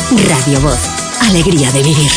Radio Voz. Alegría de vivir.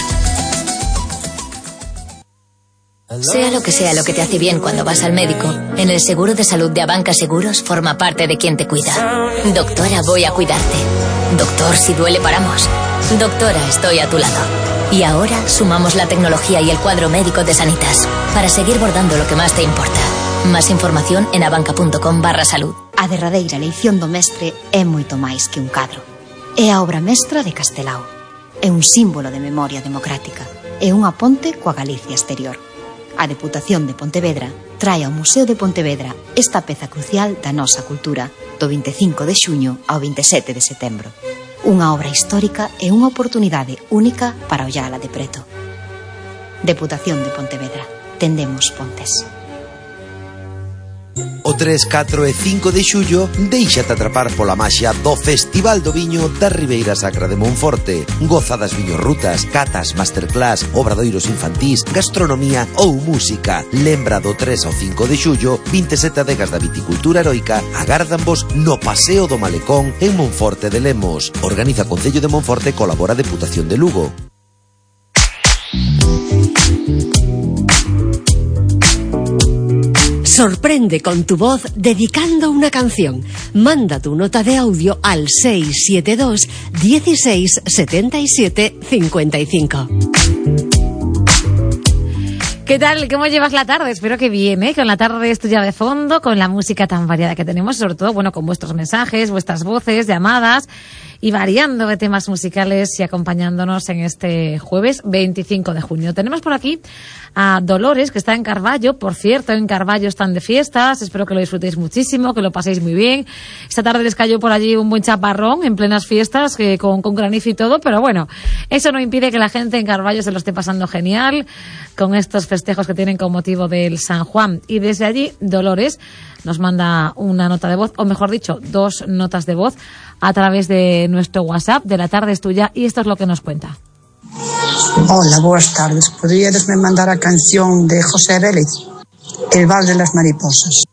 Sea lo que te hace bien cuando vas al médico, en el seguro de salud de Abanca Seguros forma parte de quien te cuida. Doctora, voy a cuidarte. Doctor, si duele paramos. Doctora, estoy a tu lado. Y ahora sumamos la tecnología y el cuadro médico de Sanitas para seguir bordando lo que más te importa. Más información en abanca.com/salud. A derradeira eleición do mestre é moito máis que un cadro. É a obra mestra de Castelao. É un símbolo de memoria democrática. É unha ponte coa Galicia exterior. A Deputación de Pontevedra trae ao Museo de Pontevedra esta peza crucial da nosa cultura do 25 de xuño ao 27 de setembro. Unha obra histórica e unha oportunidade única para ollala de preto. Deputación de Pontevedra. Tendemos pontes. O 3, 4 e 5 de xullo déixate atrapar pola maxia do Festival do Viño da Ribeira Sacra de Monforte. Goza das viñorrutas, catas, masterclass, obradoiros infantís, gastronomía ou música. Lembra do 3 ao 5 de xullo, 27 adegas da viticultura heroica agárdanvos no Paseo do Malecón en Monforte de Lemos. Organiza Concello de Monforte, colabora Deputación de Lugo. Sorprende con tu voz dedicando una canción. Manda tu nota de audio al 672 16 77 55. ¿Qué tal? ¿Cómo llevas la tarde? Espero que bien, ¿eh? Con la tarde estudiada de fondo, con la música tan variada que tenemos, sobre todo, bueno, con vuestros mensajes, vuestras voces, llamadas y variando de temas musicales y acompañándonos en este jueves 25 de junio. Tenemos por aquí a Dolores, que está en Carballo. Por cierto, en Carballo están de fiestas. Espero que lo disfrutéis muchísimo, que lo paséis muy bien. Esta tarde les cayó por allí un buen chaparrón en plenas fiestas, con granizo y todo, pero bueno, eso no impide que la gente en Carballo se lo esté pasando genial con estos festejos que tienen con motivo del San Juan. Y desde allí, Dolores nos manda una nota de voz, o mejor dicho, 2 notas de voz a través de nuestro WhatsApp de La Tarde es Tuya, y esto es lo que nos cuenta. Hola, boas tardes. Podríadesme mandar a canción de José Vélez, El Val de las Mariposas.